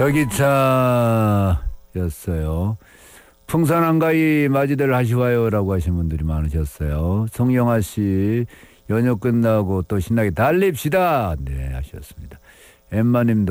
저기차였어요. 풍산 한가위 맞이들 하시와요라고 하신 분들이 많으셨어요. 송영아 씨 연휴 끝나고 또 신나게 달립시다. 네, 하셨습니다. 엠마님도